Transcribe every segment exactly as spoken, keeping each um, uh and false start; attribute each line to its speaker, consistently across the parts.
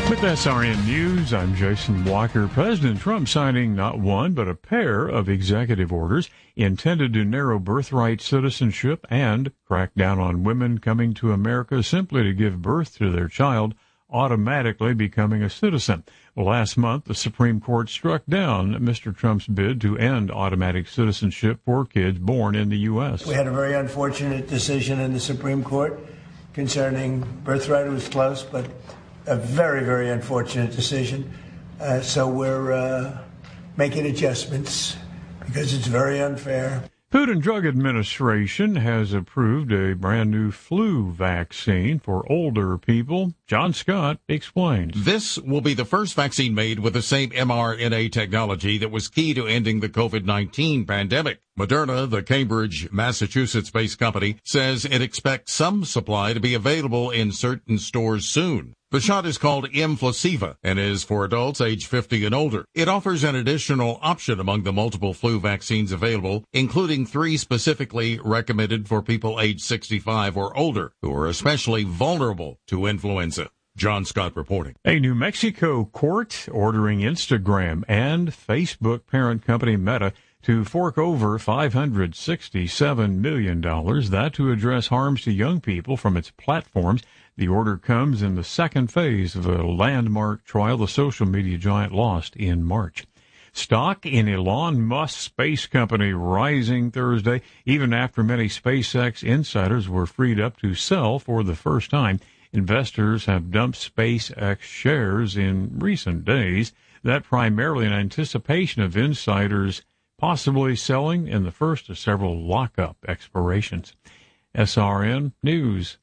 Speaker 1: With S R N News, I'm Jason Walker. President Trump signing not one, but a pair of executive orders intended to narrow birthright citizenship and crack down on women coming to America simply to give birth to their child, automatically becoming a citizen. Well, last month, the Supreme Court struck down Mister Trump's bid to end automatic citizenship for kids born in the U S.
Speaker 2: We had a very unfortunate decision in the Supreme Court concerning birthright. It was close, but a very, very unfortunate decision. Uh, so we're uh, making adjustments because it's very unfair.
Speaker 1: Food and Drug Administration has approved a brand new flu vaccine for older people. John Scott explains.
Speaker 3: This will be the first vaccine made with the same mRNA technology that was key to ending the covid nineteen pandemic. Moderna, the Cambridge, Massachusetts-based company, says it expects some supply to be available in certain stores soon. The shot is called Mflaceva and is for adults age fifty and older. It offers an additional option among the multiple flu vaccines available, including three specifically recommended for people age sixty-five or older who are especially vulnerable to influenza. John Scott reporting.
Speaker 1: A New Mexico court ordering Instagram and Facebook parent company Meta to fork over five hundred sixty-seven million dollars, that to address harms to young people from its platforms. The order comes in the second phase of a landmark trial the social media giant lost in March. Stock in Elon Musk's space company rising Thursday, even after many SpaceX insiders were freed up to sell for the first time. Investors have dumped SpaceX shares in recent days, that primarily in anticipation of insiders possibly selling in the first of several lockup expirations. S R N News.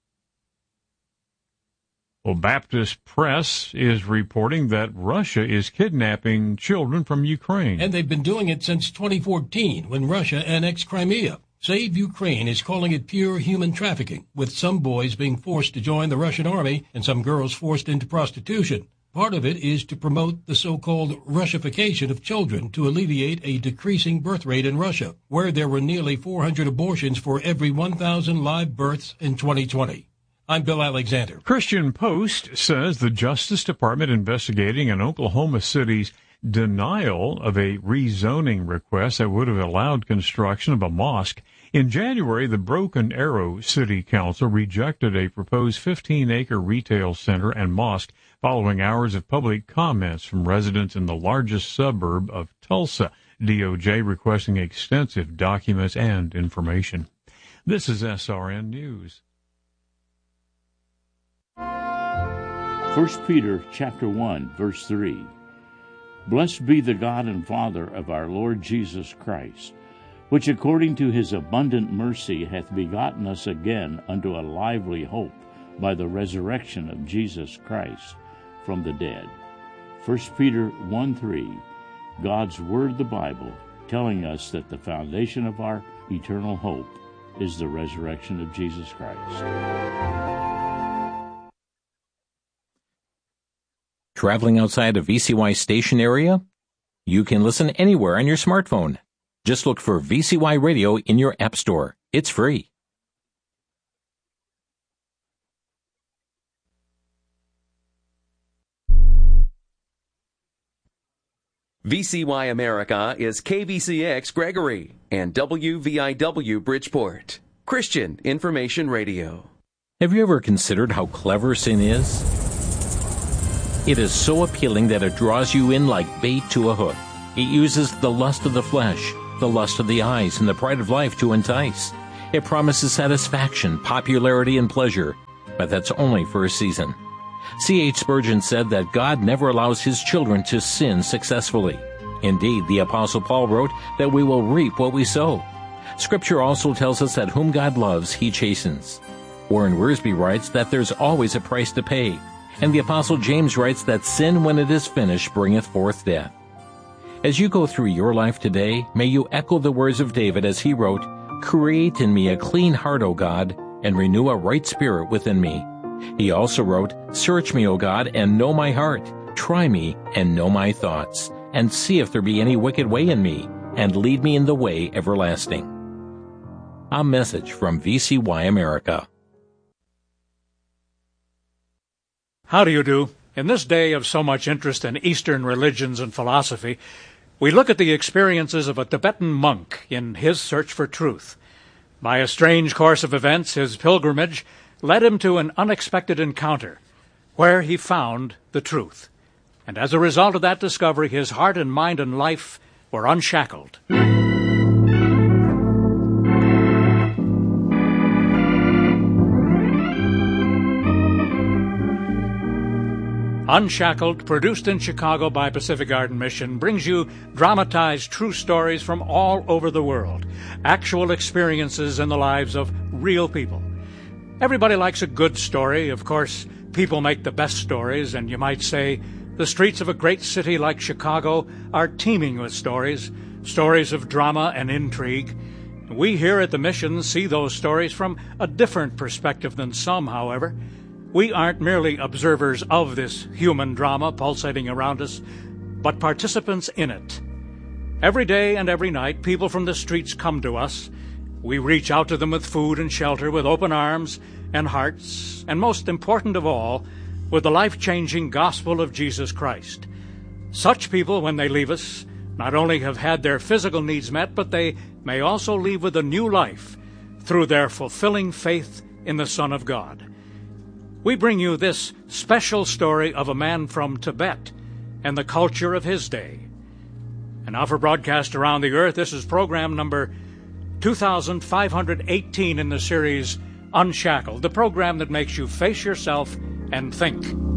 Speaker 1: Well, Baptist Press is reporting that Russia is kidnapping children from Ukraine.
Speaker 4: And they've been doing it since twenty fourteen, when Russia annexed Crimea. Save Ukraine is calling it pure human trafficking, with some boys being forced to join the Russian army and some girls forced into prostitution. Part of it is to promote the so-called Russification of children to alleviate a decreasing birth rate in Russia, where there were nearly four hundred abortions for every one thousand live births in twenty twenty. I'm Bill Alexander.
Speaker 1: Christian Post says the Justice Department investigating an Oklahoma City's denial of a rezoning request that would have allowed construction of a mosque. In January, the Broken Arrow City Council rejected a proposed fifteen-acre retail center and mosque following hours of public comments from residents in the largest suburb of Tulsa, D O J requesting extensive documents and information. This is S R N News.
Speaker 5: First Peter chapter one, verse three. Blessed be the God and Father of our Lord Jesus Christ, which according to his abundant mercy hath begotten us again unto a lively hope by the resurrection of Jesus Christ from the dead. First Peter one three, God's Word, the Bible, telling us that the foundation of our eternal hope is the resurrection of Jesus Christ.
Speaker 6: Traveling outside of V C Y station area? You can listen anywhere on your smartphone. Just look for V C Y Radio in your app store. It's free.
Speaker 7: V C Y America is K V C X Gregory and W V I W Bridgeport, Christian Information Radio.
Speaker 6: Have you ever considered how clever sin is? It is so appealing that it draws you in like bait to a hook. It uses the lust of the flesh, the lust of the eyes, and the pride of life to entice. It promises satisfaction, popularity, and pleasure, but that's only for a season. C H Spurgeon said that God never allows his children to sin successfully. Indeed, the Apostle Paul wrote that we will reap what we sow. Scripture also tells us that whom God loves, he chastens. Warren Wiersbe writes that there's always a price to pay. And the Apostle James writes that sin, when it is finished, bringeth forth death. As you go through your life today, may you echo the words of David as he wrote, Create in me a clean heart, O God, and renew a right spirit within me. He also wrote, Search me, O God, and know my heart. Try me, and know my thoughts, and see if there be any wicked way in me, and lead me in the way everlasting. A message from V C Y America.
Speaker 8: How do you do? In this day of so much interest in Eastern religions and philosophy, we look at the experiences of a Tibetan monk in his search for truth. By a strange course of events, his pilgrimage led him to an unexpected encounter, where he found the truth. And as a result of that discovery, his heart and mind and life were unshackled. Unshackled, produced in Chicago by Pacific Garden Mission, brings you dramatized true stories from all over the world, actual experiences in the lives of real people. Everybody likes a good story. Of course, people make the best stories, and you might say the streets of a great city like Chicago are teeming with stories, stories of drama and intrigue. We here at the Mission see those stories from a different perspective than some, however. We aren't merely observers of this human drama pulsating around us, but participants in it. Every day and every night, people from the streets come to us. We reach out to them with food and shelter, with open arms and hearts, and most important of all, with the life-changing gospel of Jesus Christ. Such people, when they leave us, not only have had their physical needs met, but they may also leave with a new life through their fulfilling faith in the Son of God. We bring you this special story of a man from Tibet and the culture of his day. And now for broadcast around the earth, this is program number two thousand five hundred eighteen in the series Unshackled, the program that makes you face yourself and think.